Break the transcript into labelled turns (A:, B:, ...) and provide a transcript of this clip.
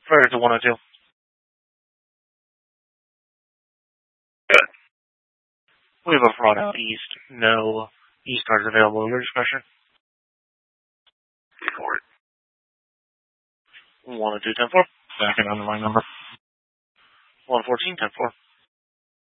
A: Fire to 102.
B: Good.
A: We have a fraud out east. No east cards available. Your discretion.
B: Report.
A: 102, 10-4. Second on the line number. 114, 10-4.